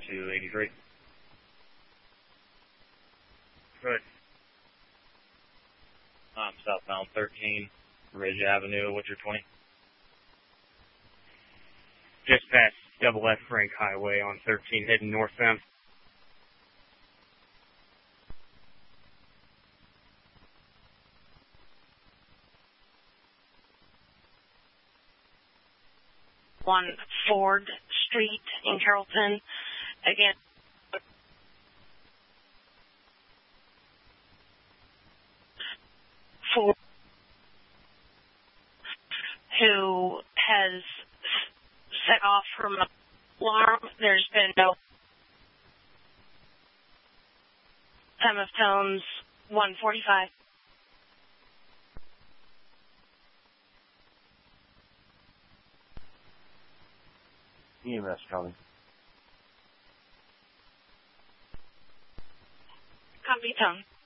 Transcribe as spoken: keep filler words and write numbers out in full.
two eighty-three. Good. Um, southbound thirteen, Ridge Avenue, what's your twenty? Just past Double F Frank Highway on thirteen, heading northbound. One Ford Street in Carrollton. Again, Ford, who has set off from an alarm. There's been no time of tones one forty-five. E M S coming. Copy tone.